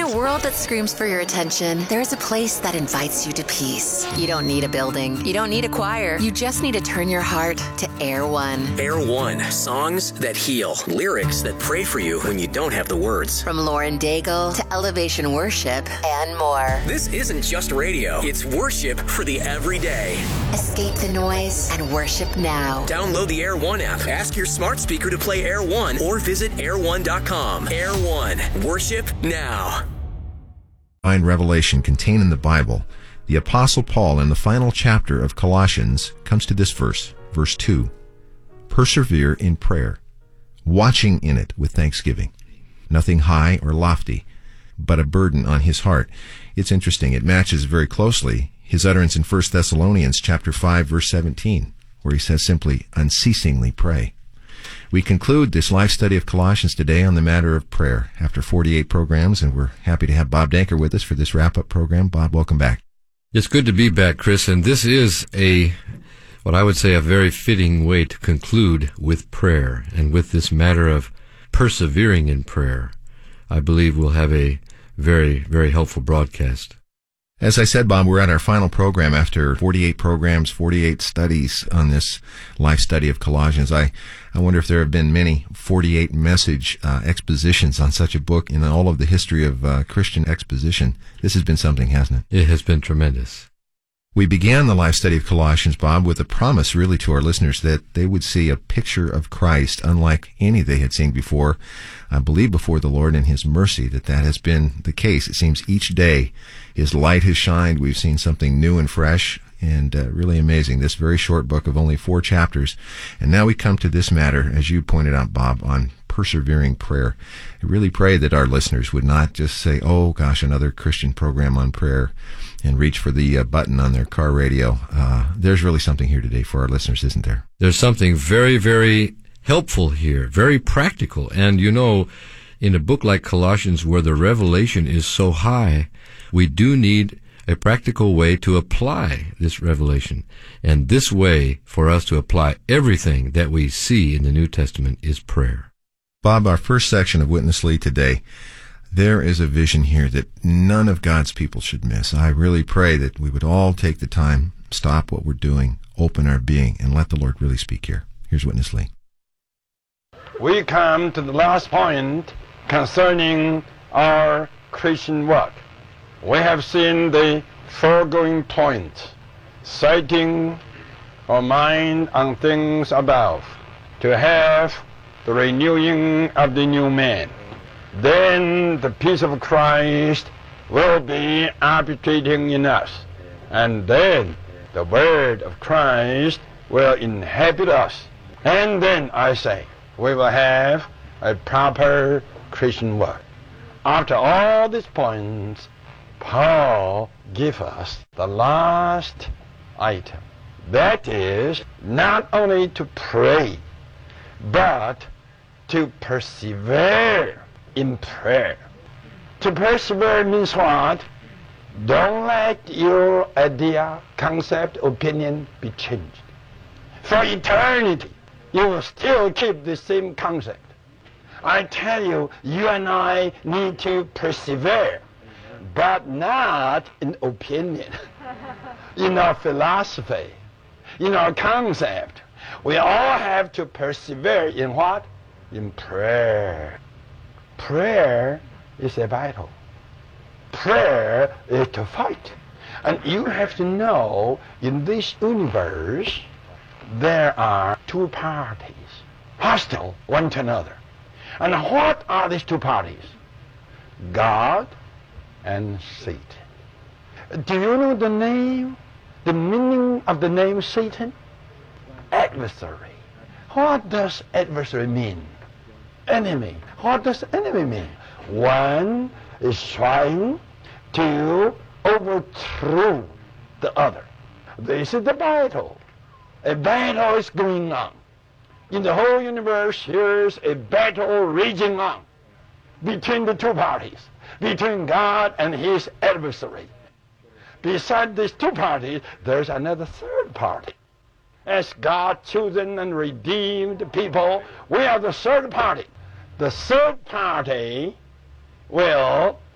a world that screams for your attention, there's a place that invites you to peace. You don't need a building. You don't need a choir. You just need to turn your heart to Air One. Air One. Songs that heal. Lyrics that pray for you when you don't have the words. From Lauren Daigle to Elevation Worship and more. This isn't just radio. It's worship for the everyday. Escape the noise and worship now. Download the Air One app. Ask your smart speaker to play Air One or visit air1.com. Air One. Worship now. Divine revelation contained in the Bible, the Apostle Paul in the final chapter of Colossians comes to this verse, verse 2. Persevere in prayer, watching in it with thanksgiving. Nothing high or lofty, but a burden on his heart. It's interesting. It matches very closely his utterance in 1 Thessalonians chapter 5, verse 17, where he says simply, unceasingly pray. We conclude this life study of Colossians today on the matter of prayer after 48 programs, and we're happy to have Bob Danker with us for this wrap-up program. Bob, welcome back. It's good to be back, Chris, and this is what I would say a very fitting way to conclude with prayer and with this matter of persevering in prayer. I believe we'll have a very, very helpful broadcast. As I said, Bob, we're at our final program after 48 programs, 48 studies on this life study of Colossians. I wonder if there have been many 48 message expositions on such a book in all of the history of Christian exposition. This has been something, hasn't it? It has been tremendous. We began the life study of Colossians, Bob, with a promise really to our listeners that they would see a picture of Christ unlike any they had seen before. I believe before the Lord in His mercy that has been the case. It seems each day His light has shined. We've seen something new and fresh and really amazing. This very short book of only 4 chapters. And now we come to this matter, as you pointed out, Bob, on persevering prayer. I really pray that our listeners would not just say, oh gosh, another Christian program on prayer, and reach for the button on their car radio. There's really something here today for our listeners, isn't there? There's something very, very helpful here, very practical. And you know, in a book like Colossians where the revelation is so high, we do need a practical way to apply this revelation. And this way for us to apply everything that we see in the New Testament is prayer. Bob, our first section of Witness Lee today, there is a vision here that none of God's people should miss. I really pray that we would all take the time, stop what we're doing, open our being, and let the Lord really speak here. Here's Witness Lee. We come to the last point concerning our Christian work. We have seen the foregoing points, setting our mind on things above, to have the renewing of the new man. Then the peace of Christ will be arbitrating in us. And then the word of Christ will inhabit us. And then, I say, we will have a proper Christian work. After all these points, Paul gives us the last item. That is, not only to pray, but to persevere in prayer. To persevere means what? Don't let your idea, concept, opinion be changed. For eternity, you will still keep the same concept. I tell you, you and I need to persevere, but not in opinion, in our philosophy, in our concept. We all have to persevere in what? In prayer. Prayer is a battle. Prayer is to fight. And you have to know, in this universe, there are 2 parties, hostile one to another. And what are these 2 parties? God and Satan. Do you know the meaning of the name Satan? Adversary. What does adversary mean? Enemy. What does enemy mean? One is trying to overthrow the other. This is the battle. A battle is going on. In the whole universe, here's a battle raging on between the 2 parties, between God and his adversary. Beside these 2 parties, there's another 3rd party. As God chosen and redeemed people, we are the 3rd party. The 3rd party will